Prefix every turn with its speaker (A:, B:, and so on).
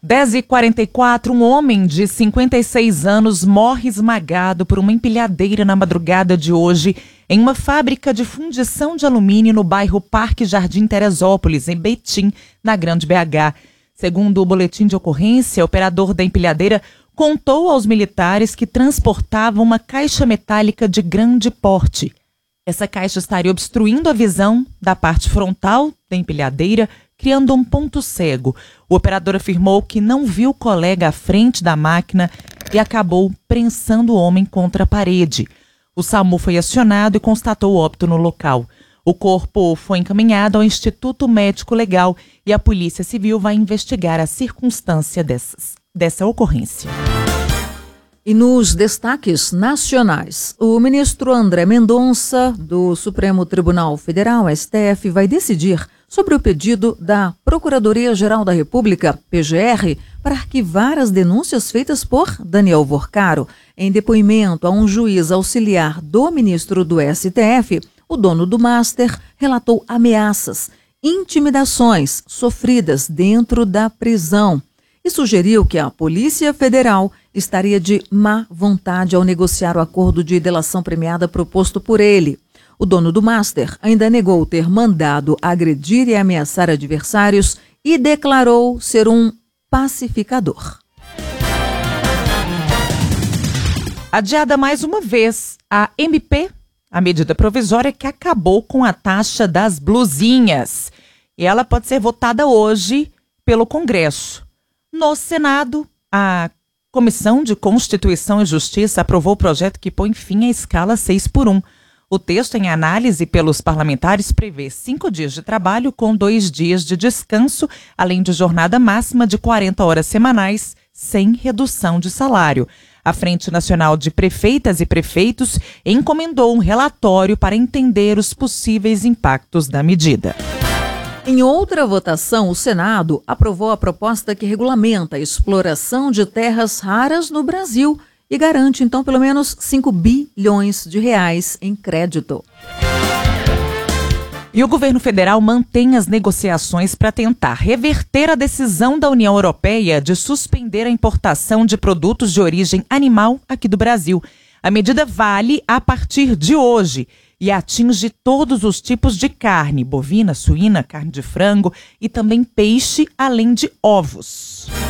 A: 10h44, um homem de 56 anos morre esmagado por uma empilhadeira na madrugada de hoje em uma fábrica de fundição de alumínio no bairro Parque Jardim Teresópolis, em Betim, na Grande BH. Segundo o boletim de ocorrência, o operador da empilhadeira contou aos militares que transportavam uma caixa metálica de grande porte. Essa caixa estaria obstruindo a visão da parte frontal da empilhadeira, criando um ponto cego. O operador afirmou que não viu o colega à frente da máquina e acabou prensando o homem contra a parede. O SAMU foi acionado e constatou o óbito no local. O corpo foi encaminhado ao Instituto Médico Legal e a Polícia Civil vai investigar a circunstância dessa ocorrência.
B: E nos destaques nacionais, o ministro André Mendonça, do Supremo Tribunal Federal, STF, vai decidir sobre o pedido da Procuradoria-Geral da República, PGR, para arquivar as denúncias feitas por Daniel Vorcaro. Em depoimento a um juiz auxiliar do ministro do STF, o dono do Master relatou ameaças, intimidações sofridas dentro da prisão e sugeriu que a Polícia Federal estaria de má vontade ao negociar o acordo de delação premiada proposto por ele. O dono do Master ainda negou ter mandado agredir e ameaçar adversários e declarou ser um pacificador.
A: Adiada mais uma vez, a MP, a medida provisória que acabou com a taxa das blusinhas. E ela pode ser votada hoje pelo Congresso. No Senado, a Comissão de Constituição e Justiça aprovou o projeto que põe fim à escala 6x1. O texto em análise pelos parlamentares prevê 5 dias de trabalho com 2 dias de descanso, além de jornada máxima de 40 horas semanais, sem redução de salário. A Frente Nacional de Prefeitas e Prefeitos encomendou um relatório para entender os possíveis impactos da medida.
B: Em outra votação, o Senado aprovou a proposta que regulamenta a exploração de terras raras no Brasil e garante, então, pelo menos 5 bilhões de reais em crédito.
A: E o governo federal mantém as negociações para tentar reverter a decisão da União Europeia de suspender a importação de produtos de origem animal aqui do Brasil. A medida vale a partir de hoje e atinge todos os tipos de carne, bovina, suína, carne de frango e também peixe, além de ovos.